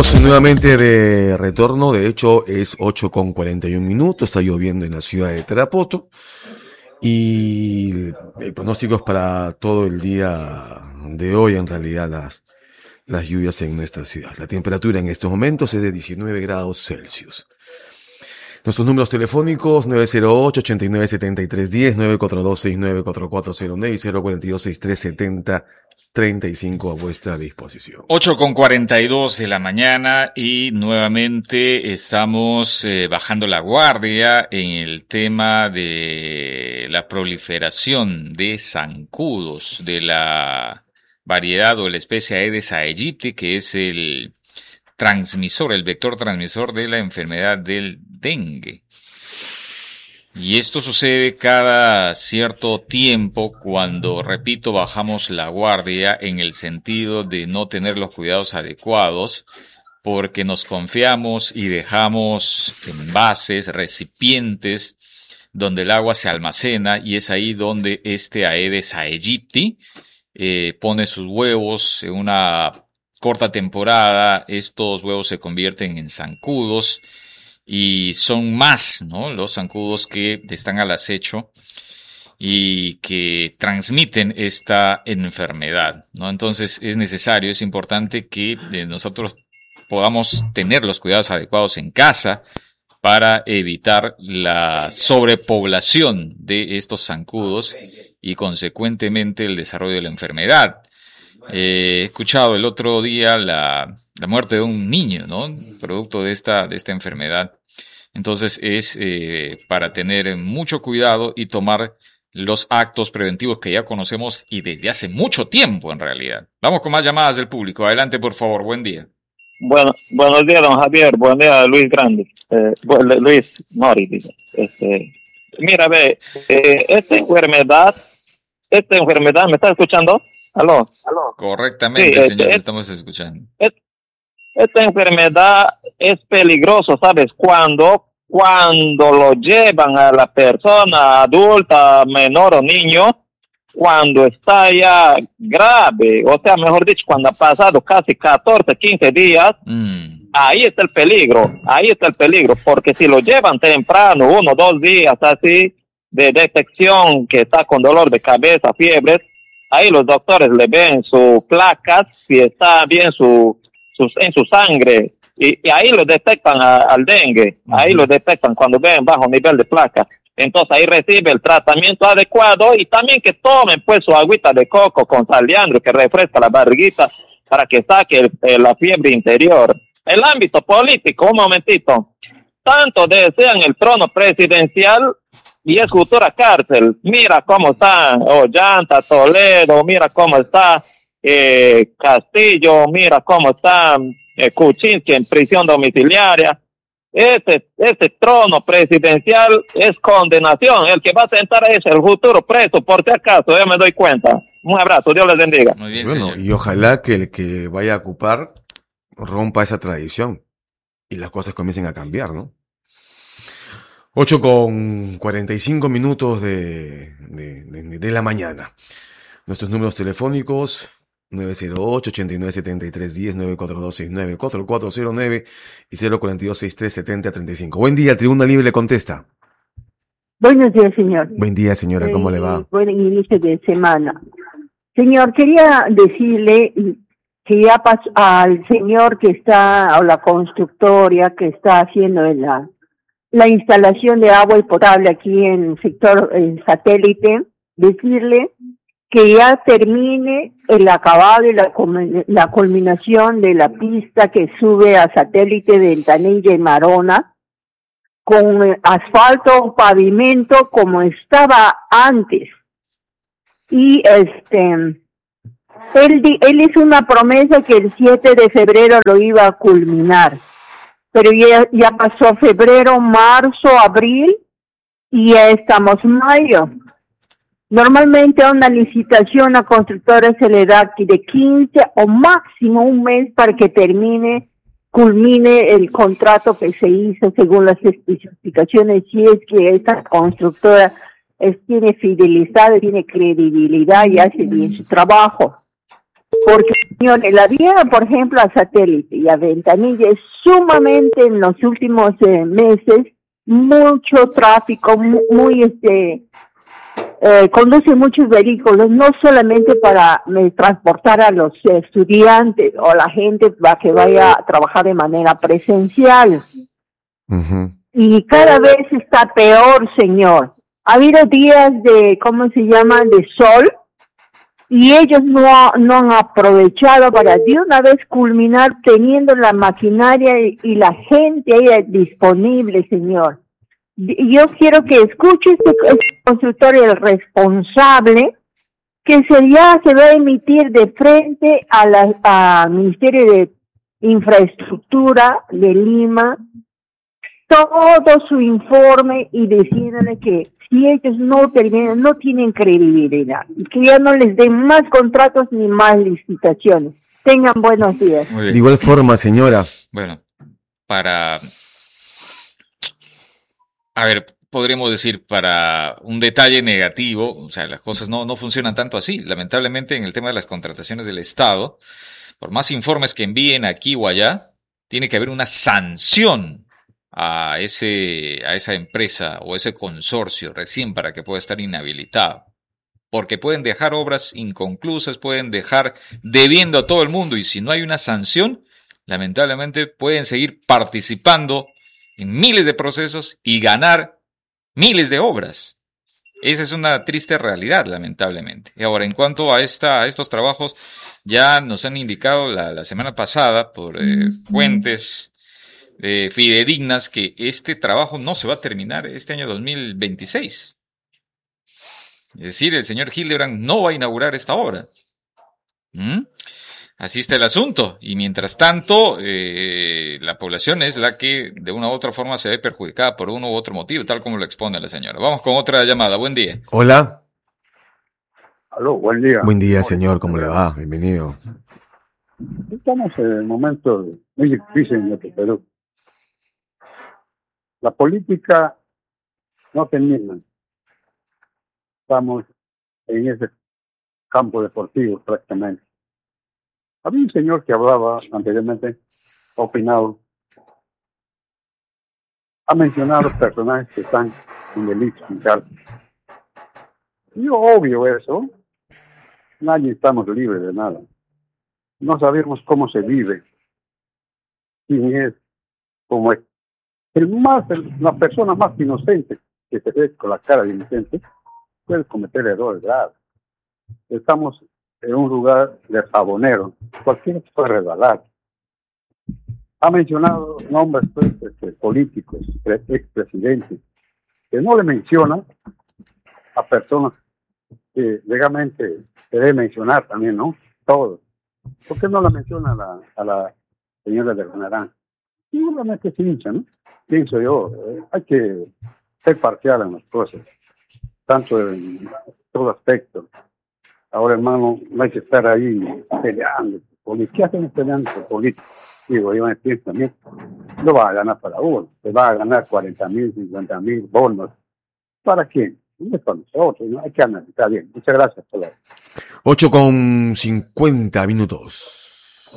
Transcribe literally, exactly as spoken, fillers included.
Estamos nuevamente de retorno, de hecho es ocho con cuarenta y un minutos, está lloviendo en la ciudad de Tarapoto y el pronóstico es para todo el día de hoy, en realidad las, las lluvias en nuestra ciudad. La temperatura en estos momentos es de diecinueve grados Celsius. Nuestros números telefónicos nueve cero ocho, ocho nueve siete tres uno cero, nueve cuatro dos seis nueve cuatro cuatro cero nueve y cero cuatro dos seis tres siete cero treinta y cinco a vuestra disposición. ocho con cuarenta y dos de la mañana y nuevamente estamos eh, bajando la guardia en el tema de la proliferación de zancudos de la variedad o la especie Aedes aegypti, que es el transmisor, el vector transmisor de la enfermedad del dengue. Y esto sucede cada cierto tiempo cuando, repito, bajamos la guardia en el sentido de no tener los cuidados adecuados, porque nos confiamos y dejamos envases, recipientes donde el agua se almacena, y es ahí donde este Aedes aegypti eh, pone sus huevos. En una corta temporada estos huevos se convierten en zancudos y son más, ¿no?, los zancudos que están al acecho y que transmiten esta enfermedad, ¿no? Entonces es necesario, es importante que eh, nosotros podamos tener los cuidados adecuados en casa para evitar la sobrepoblación de estos zancudos y consecuentemente el desarrollo de la enfermedad. Eh, he escuchado el otro día la, la muerte de un niño, ¿no?, producto de esta, de esta enfermedad. Entonces es eh, para tener mucho cuidado y tomar los actos preventivos que ya conocemos y desde hace mucho tiempo en realidad. Vamos con más llamadas del público. Adelante, por favor. Buen día. Bueno, buenos días, don Javier. Buen día, Luis Grande. Eh, Luis Mori, dice. Este, mira, ve, eh, esta enfermedad, esta enfermedad, ¿me estás escuchando? ¿Aló? ¿Aló? Correctamente, sí, señor, es, estamos escuchando. Es, esta enfermedad es peligrosa, ¿sabes? Cuando, cuando lo llevan a la persona adulta, menor o niño, cuando está ya grave, o sea, mejor dicho, cuando ha pasado casi catorce, quince días, mm. ahí está el peligro, ahí está el peligro, porque si lo llevan temprano, uno, dos días así, de detección, que está con dolor de cabeza, fiebres, ahí los doctores le ven sus placas, si está bien su, su, en su sangre, y, y ahí lo detectan a, al dengue, uh-huh. ahí lo detectan cuando ven bajo nivel de placas. Entonces ahí recibe el tratamiento adecuado y también que tomen pues su agüita de coco con saliandro que refresca la barriguita para que saque el, el, la fiebre interior. El ámbito político, un momentito, tanto desean el trono presidencial y es futura cárcel. Mira cómo está Ollanta, Toledo, mira cómo está eh, Castillo, mira cómo está eh, Kuczynski en prisión domiciliaria. Ese, ese trono presidencial es condenación. El que va a sentar es el futuro preso, por si acaso, yo me doy cuenta. Un abrazo, Dios les bendiga. Muy bien, bueno, señor. Y ojalá que el que vaya a ocupar rompa esa tradición y las cosas comiencen a cambiar, ¿no? ocho con cuarenta y cinco minutos de, de, de, de la mañana. Nuestros números telefónicos nueve cero ocho, ocho nueve siete tres uno cero, nueve cuatro dos seis nueve cuatro cuatro cero nueve y cero cuatro dos seis tres siete cero treinta y cinco. Buen día, Tribuna Libre le contesta. Buenos días, señor. Buen día, señora, ¿cómo eh, le va? Buen inicio de semana. Señor, quería decirle que ya pasó al señor que está, o la constructora que está haciendo la, la instalación de agua y potable aquí en el sector en satélite, decirle que ya termine el acabado y la, la culminación de la pista que sube a satélite de Ventanilla y Marona, con asfalto, pavimento como estaba antes. Y este, él, él hizo una promesa que el siete de febrero lo iba a culminar, pero ya, ya pasó febrero, marzo, abril y ya estamos en mayo. Normalmente a una licitación a constructora se le da de quince o máximo un mes para que termine, culmine el contrato que se hizo según las especificaciones, si es que esta constructora es, tiene fidelidad, tiene credibilidad y hace bien su trabajo. Porque, señores, la vía, por ejemplo, a Satélite y a Ventanilla es sumamente en los últimos eh, meses, mucho tráfico, muy, muy este, eh, conduce muchos vehículos, no solamente para eh, transportar a los estudiantes o la gente para que vaya a trabajar de manera presencial. Uh-huh. Y cada vez está peor, señor. Ha habido días de, ¿cómo se llama?, de sol, y ellos no, no han aprovechado para de una vez culminar teniendo la maquinaria y, y la gente ahí disponible, señor. Yo quiero que escuche este, este consultorio, el responsable, que se, ya se va a emitir de frente a la, al Ministerio de Infraestructura de Lima, todo su informe y diciéndole que si ellos no terminan, no tienen credibilidad, y que ya no les den más contratos ni más licitaciones. Tengan buenos días. De igual forma, señora. Bueno, para... A ver, podríamos decir, para un detalle negativo, o sea, las cosas no, no funcionan tanto así. Lamentablemente, en el tema de las contrataciones del Estado, por más informes que envíen aquí o allá, tiene que haber una sanción a ese, a esa empresa o ese consorcio recién para que pueda estar inhabilitado. Porque pueden dejar obras inconclusas, pueden dejar debiendo a todo el mundo, y si no hay una sanción, lamentablemente pueden seguir participando en miles de procesos y ganar miles de obras. Esa es una triste realidad, lamentablemente. Y ahora, en cuanto a, esta, a estos trabajos, ya nos han indicado la, la semana pasada por eh, fuentes eh, fidedignas que este trabajo no se va a terminar este año dos mil veintiséis. Es decir, el señor Hildebrand no va a inaugurar esta obra. ¿Mm? Así está el asunto. Y mientras tanto, eh, la población es la que de una u otra forma se ve perjudicada por uno u otro motivo, tal como lo expone la señora. Vamos con otra llamada. Buen día. Hola. Aló, buen día. Buen día, señor. ¿Cómo le va? Bienvenido. Estamos en un momento muy difícil en nuestro Perú. La política no termina. Estamos en ese campo deportivo prácticamente. Había un señor que hablaba anteriormente, ha opinado, ha mencionado personajes que están en delitos, en cárcel. Y obvio eso, nadie estamos libres de nada. No sabemos cómo se vive, quién es, cómo es. El más, el, la persona más inocente que se ve con la cara de inocente puede cometer errores graves. Estamos en un lugar de jabonero, cualquiera puede resbalar. Ha mencionado nombres pues, este, políticos, expresidentes, que no le menciona a personas que legalmente se debe mencionar también, ¿no? Todos. ¿Por qué no la menciona a la, a la señora de la Naranja? Seguramente se hincha, ¿no? Pienso yo, eh, hay que ser parcial en las cosas, tanto en todo aspecto. Ahora, hermano, no hay que estar ahí peleando. ¿Qué hacen peleando por política? Digo, yo me pienso también, no va a ganar para uno, se va a ganar cuarenta mil, cincuenta mil bonos. ¿Para quién? No es para nosotros, ¿no? Hay que analizar bien. Muchas gracias. ocho con cincuenta minutos.